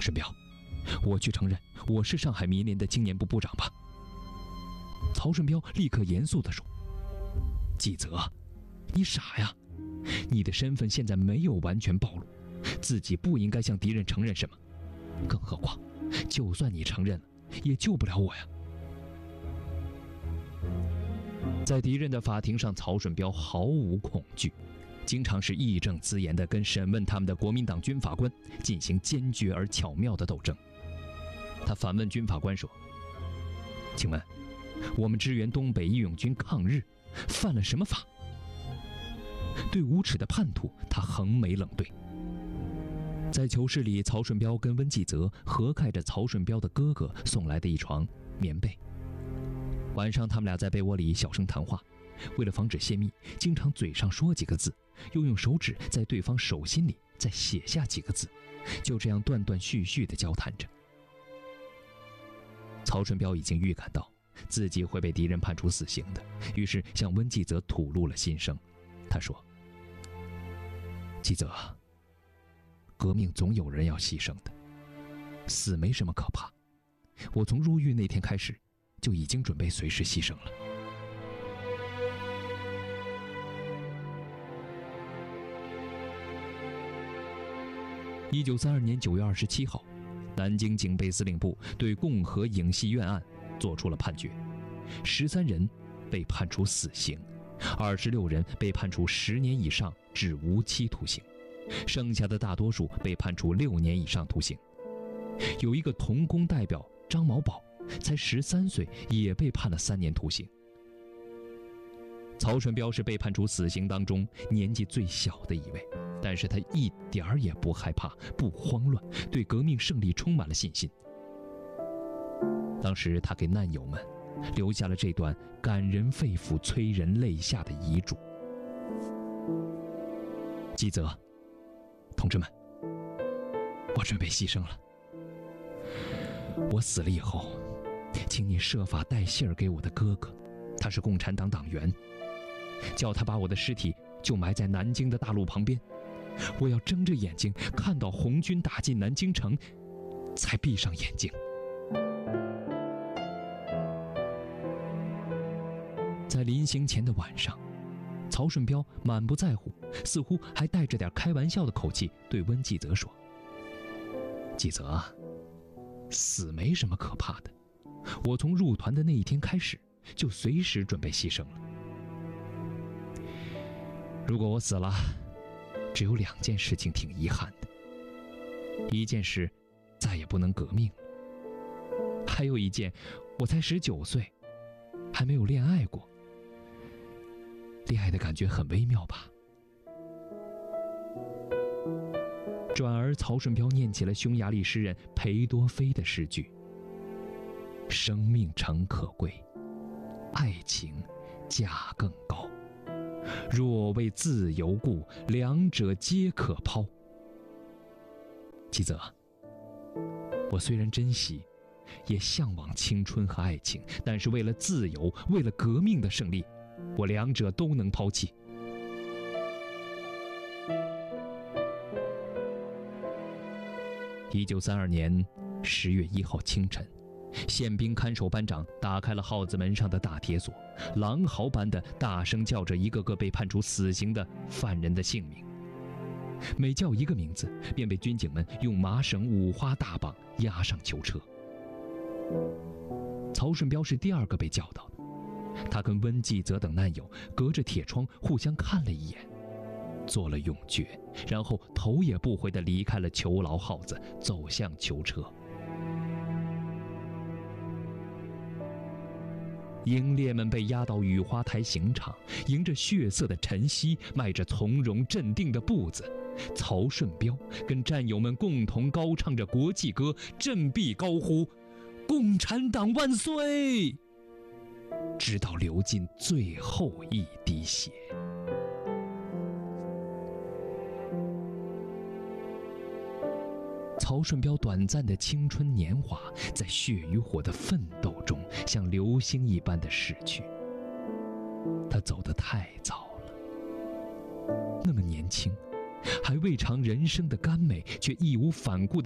沈彪，我去承认我是上海民联的青年部部长吧。曹顺彪立刻严肃地说：纪泽，你傻呀，你的身份现在没有完全暴露，自己不应该向敌人承认什么，更何况就算你承认了也救不了我呀。在敌人的法庭上，曹顺彪毫无恐惧，经常是义正辞严地跟审问他们的国民党军法官进行坚决而巧妙的斗争。他反问军法官说：请问我们支援东北义勇军抗日犯了什么法？对无耻的叛徒，他横眉冷对。在囚室里，曹顺彪跟温纪泽合盖着曹顺彪的哥哥送来的一床棉被。晚上他们俩在被窝里小声谈话，为了防止泄密，经常嘴上说几个字，又用手指在对方手心里再写下几个字，就这样断断续续地交谈着。曹顺彪已经预感到自己会被敌人判处死刑的，于是向温纪泽吐露了心声。他说：纪泽，革命总有人要牺牲的，死没什么可怕，我从入狱那天开始就已经准备随时牺牲了。1932年9月27号，南京警备司令部对共和影戏院案作出了判决，13人被判处死刑，26人被判处10年以上至无期徒刑，剩下的大多数被判处6年以上徒刑。有一个童工代表张毛宝，才13岁，也被判了3年徒刑。曹顺彪是被判处死刑当中年纪最小的一位，但是他一点儿也不害怕，不慌乱，对革命胜利充满了信心。当时他给难友们留下了这段感人肺腑、催人泪下的遗嘱：纪泽，同志们，我准备牺牲了。我死了以后，请你设法带信儿给我的哥哥，他是共产党党员，叫他把我的尸体就埋在南京的大路旁边，我要睁着眼睛看到红军打进南京城，才闭上眼睛。在临行前的晚上，曹顺彪满不在乎，似乎还带着点开玩笑的口气对温纪泽说：纪泽，死没什么可怕的，我从入团的那一天开始就随时准备牺牲了。如果我死了，只有2件事情挺遗憾的，一件事再也不能革命了，还有一件我才19岁，还没有恋爱过。恋爱的感觉很微妙吧？转而曹顺彪念起了匈牙利诗人裴多菲的诗句：生命诚可贵，爱情价更高，若为自由故，两者皆可抛。纪泽，我虽然珍惜也向往青春和爱情，但是为了自由，为了革命的胜利，我两者都能抛弃。1932年10月1号清晨，宪兵看守班长打开了号子门上的大铁锁，狼嚎般的大声叫着一个个被判处死刑的犯人的姓名。每叫一个名字，便被军警们用麻绳5花大绑押上囚车。曹顺彪是第2个被叫到的，他跟温纪泽等难友隔着铁窗互相看了一眼，做了永诀，然后头也不回地离开了囚牢号子，走向囚车。英烈们被押到雨花台刑场，迎着血色的晨曦，迈着从容镇定的步子，曹顺彪跟战友们共同高唱着国际歌，振臂高呼共产党万岁，直到流尽最后一滴血。曹顺彪短暂的青春年华，在血与火的奋斗中，像流星一般的逝去。他走得太早了，那么年轻，还未尝人生的甘美，却义无反顾地